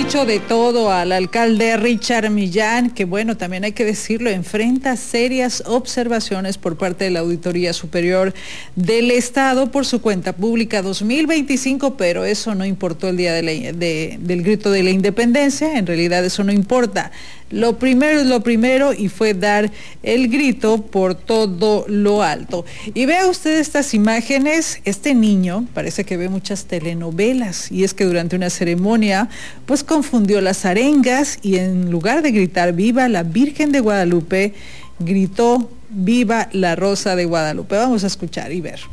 dicho de todo al alcalde Richard Millán, que bueno, también hay que decirlo, enfrenta serias observaciones por parte de la Auditoría Superior del Estado por su cuenta pública 2025, pero eso no importó el día del grito de la independencia. En realidad eso no importa. Lo primero es lo primero, y fue dar el grito por todo lo alto. Y vea usted estas imágenes. Este niño parece que ve muchas telenovelas, y es que durante una ceremonia pues confundió las arengas y en lugar de gritar "Viva la Virgen de Guadalupe", gritó "Viva la Rosa de Guadalupe". Vamos a escuchar y ver.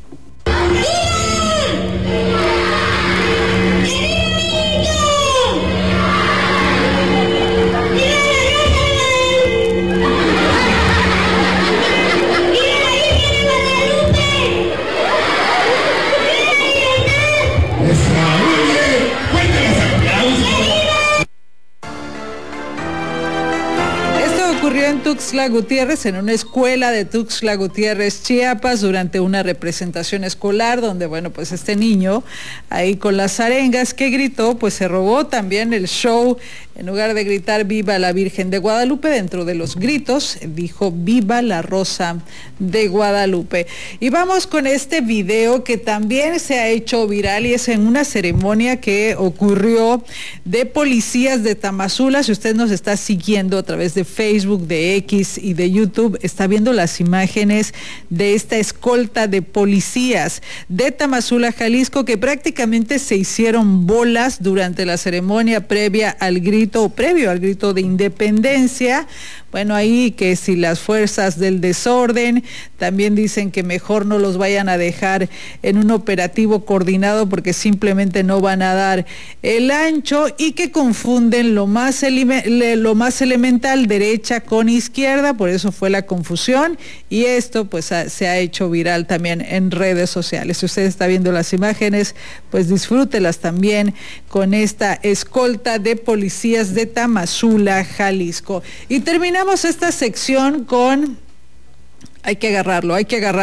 Ocurrió en Tuxtla Gutiérrez, en una escuela de Tuxtla Gutiérrez, Chiapas, durante una representación escolar donde, bueno, pues este niño ahí con las arengas que gritó, pues se robó también el show. En lugar de gritar "Viva la Virgen de Guadalupe", dentro de los gritos dijo "Viva la Rosa de Guadalupe". Y vamos con este video que también se ha hecho viral, y es en una ceremonia que ocurrió de policías de Tamazula. Si usted nos está siguiendo a través de Facebook, de X y de YouTube, está viendo las imágenes de esta escolta de policías de Tamazula, Jalisco, que prácticamente se hicieron bolas durante la ceremonia previo al grito de independencia. Bueno, ahí que si las fuerzas del desorden, también dicen que mejor no los vayan a dejar en un operativo coordinado porque simplemente no van a dar el ancho, y que confunden lo más elemental, derecha con izquierda. Por eso fue la confusión, y esto pues se ha hecho viral también en redes sociales. Si usted está viendo las imágenes, pues disfrútelas también con esta escolta de policías de Tamazula, Jalisco. Y terminamos esta sección con... Hay que agarrarlo.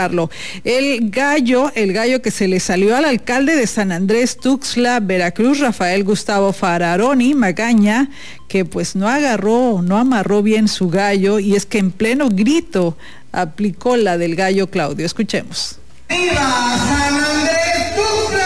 El gallo que se le salió al alcalde de San Andrés Tuxtla, Veracruz, Rafael Gustavo Fararoni Magaña, que pues no amarró bien su gallo, y es que en pleno grito aplicó la del gallo Claudio. Escuchemos. ¡Viva San Andrés Tuxtla!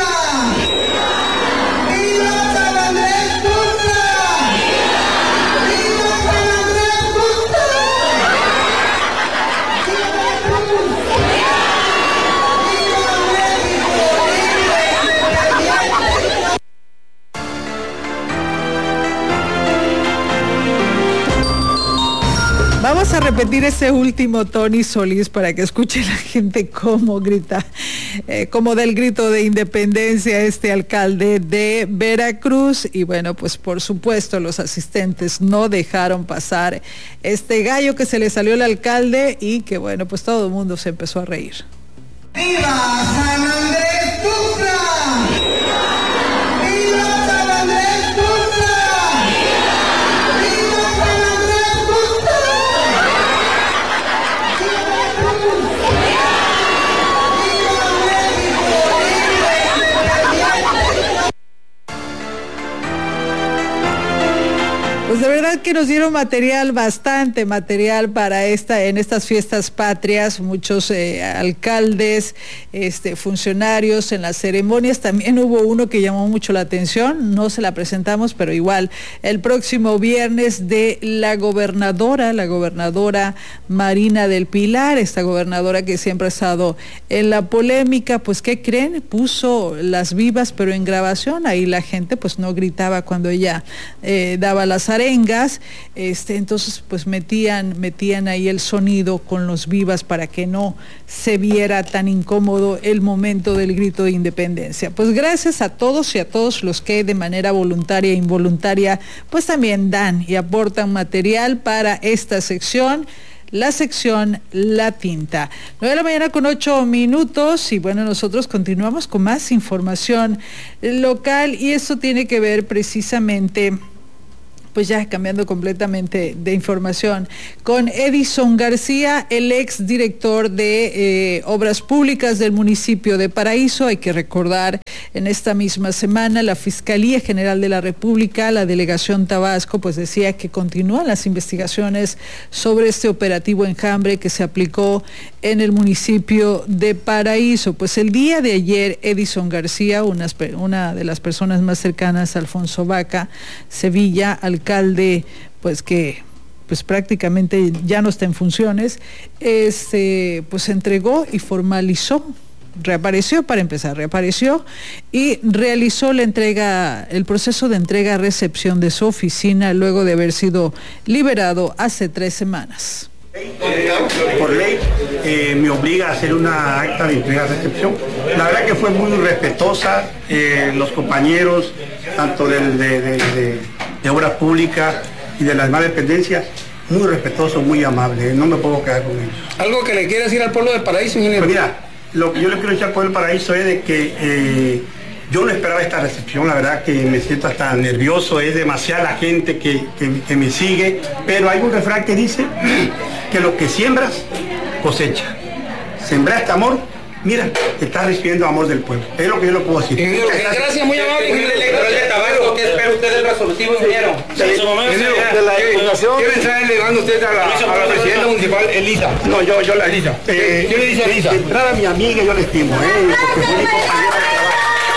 Vamos a repetir ese último Tony Solís para que escuche la gente cómo grita, como del grito de independencia este alcalde de Veracruz. Y bueno, pues por supuesto los asistentes no dejaron pasar este gallo que se le salió al alcalde, y que bueno, pues todo el mundo se empezó a reír. ¡Viva San Andrés Tuxtla! Pues de verdad que nos dieron bastante material para en estas fiestas patrias. Muchos alcaldes, funcionarios en las ceremonias. También hubo uno que llamó mucho la atención, no se la presentamos, pero igual el próximo viernes, de la gobernadora Marina del Pilar, esta gobernadora que siempre ha estado en la polémica. Pues ¿qué creen? Puso las vivas, pero en grabación. Ahí la gente pues no gritaba cuando ella daba las arengas. Entonces pues metían ahí el sonido con los vivas para que no se viera tan incómodo el momento del grito de independencia. Pues gracias a todos y a todos los que de manera voluntaria e involuntaria pues también dan y aportan material para esta sección, la sección La Tinta. 9:08 a.m, y bueno, nosotros continuamos con más información local, y esto tiene que ver precisamente, pues ya cambiando completamente de información, con Edison García, el ex director de Obras Públicas del municipio de Paraíso. Hay que recordar En esta misma semana, la Fiscalía General de la República, la Delegación Tabasco, pues decía que continúan las investigaciones sobre este operativo Enjambre que se aplicó en el municipio de Paraíso. Pues el día de ayer, Edison García, una de las personas más cercanas a Alfonso Vaca Sevilla, alcalde, pues que pues prácticamente ya no está en funciones, pues entregó y formalizó, reapareció y realizó el proceso de entrega-recepción de su oficina luego de haber sido liberado hace 3 semanas. Por ley me obliga a hacer una acta de entrega-recepción. La verdad que fue muy respetuosa, los compañeros, tanto de Obras Públicas y de las demás dependencias, muy respetuosos, muy amables, no me puedo quedar con ellos. ¿Algo que le quiera decir al pueblo de Paraíso, ingeniero? Pues mira, lo que yo le quiero decir al pueblo de Paraíso es de que yo no esperaba esta recepción, la verdad que me siento hasta nervioso, es demasiada la gente que me sigue, pero hay un refrán que dice que lo que siembras, cosecha. Sembraste amor, mira, te estás recibiendo amor del pueblo. Es lo que yo le puedo decir. Gracias, muy amable. ¿Qué espera usted del resolutivo, ingeniero? De la impugnación. ¿Quiere entrar elegando usted a la presidenta municipal, Elisa? No, yo la Elisa. ¿Qué le dice a Elisa? De entrada a mi amiga yo la estimo, porque fue mi compañera de trabajo.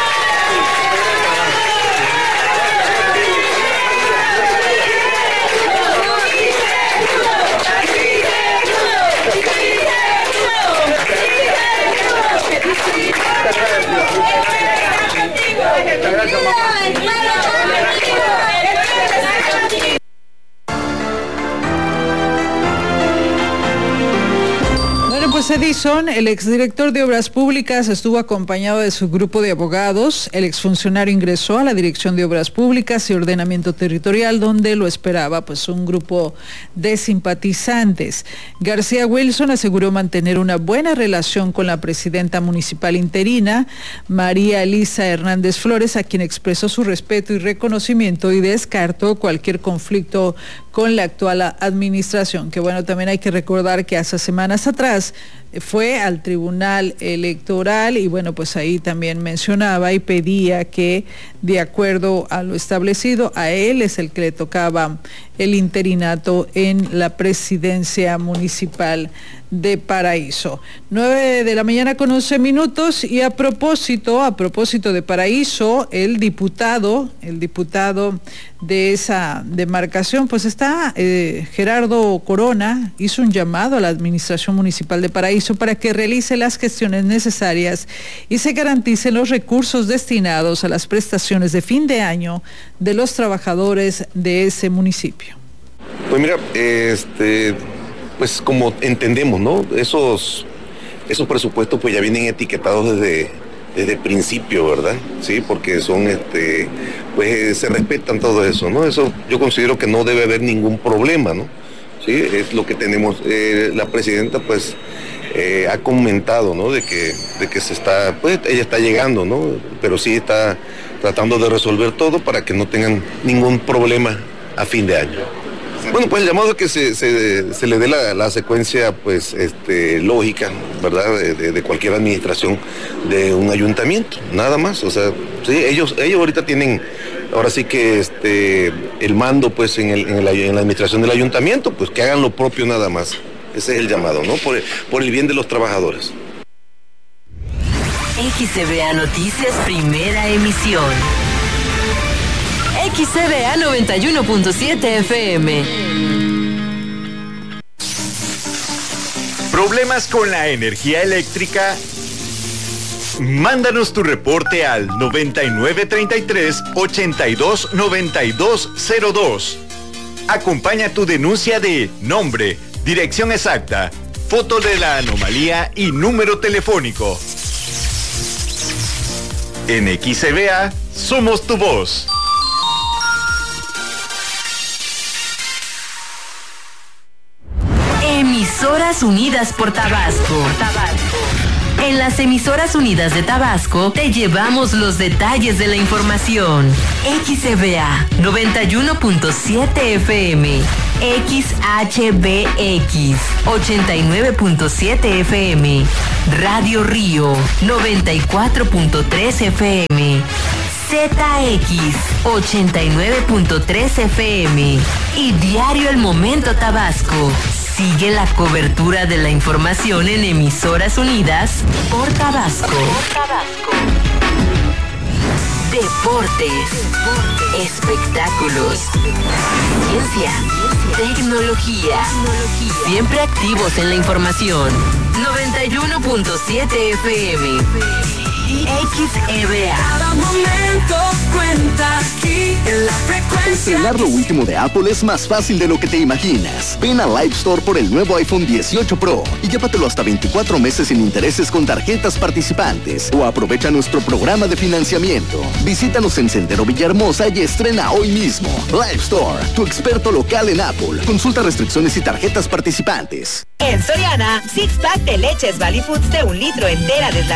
Pues Edison, el exdirector de Obras Públicas, estuvo acompañado de su grupo de abogados. El exfuncionario ingresó a la Dirección de Obras Públicas y Ordenamiento Territorial, donde lo esperaba pues un grupo de simpatizantes. García Wilson aseguró mantener una buena relación con la presidenta municipal interina, María Elisa Hernández Flores, a quien expresó su respeto y reconocimiento y descartó cualquier conflicto con la actual administración, que bueno, también hay que recordar que hace semanas atrás fue al Tribunal Electoral y bueno, pues ahí también mencionaba y pedía que de acuerdo a lo establecido, a él es el que le tocaba el interinato en la presidencia municipal de Paraíso. 9:11 a.m. y a propósito de Paraíso, el diputado de esa demarcación, pues está Gerardo Corona, hizo un llamado a la administración municipal de Paraíso para que realice las gestiones necesarias y se garanticen los recursos destinados a las prestaciones de fin de año de los trabajadores de ese municipio. Pues mira, pues como entendemos, ¿no? Esos presupuestos pues ya vienen etiquetados desde principio, ¿verdad? Sí, porque son, pues se respetan todo eso, ¿no? Eso yo considero que no debe haber ningún problema, ¿no? Sí, es lo que tenemos. La presidenta pues ha comentado, ¿no? De que se está, pues ella está llegando, ¿no? Pero sí está tratando de resolver todo para que no tengan ningún problema a fin de año. Bueno, pues el llamado es que se le dé la secuencia, pues, lógica, ¿verdad? De cualquier administración de un ayuntamiento, nada más. O sea, sí, ellos ahorita tienen, ahora sí que el mando, pues, en la administración del ayuntamiento, pues que hagan lo propio nada más. Ese es el llamado, ¿no? Por el bien de los trabajadores. XCBA Noticias, primera emisión. XCBA 91.7 FM. ¿Problemas con la energía eléctrica? Mándanos tu reporte al 9933-829202. Acompaña tu denuncia de nombre, dirección exacta, foto de la anomalía y número telefónico. En XCBA, somos tu voz. Emisoras Unidas por Tabasco. En las Emisoras Unidas de Tabasco te llevamos los detalles de la información. XCBA 91.7 FM. XHBX 89.7 FM, Radio Río 94.3 FM, ZX 89.3 FM y Diario El Momento Tabasco. Sigue la cobertura de la información en Emisoras Unidas por Tabasco. Deportes, espectáculos, ciencia, tecnología. Siempre activos en la información. 91.7 FM. XEBA. Cada momento cuenta aquí en la frecuencia. Estrenar lo último de Apple es más fácil de lo que te imaginas. Ven a Live Store por el nuevo iPhone 18 Pro y llévatelo hasta 24 meses sin intereses con tarjetas participantes o aprovecha nuestro programa de financiamiento. Visítanos en Sendero Villahermosa y estrena hoy mismo. Live Store, tu experto local en Apple. Consulta restricciones y tarjetas participantes. En Soriana, 6-pack de leches Valley Foods de 1 litro entera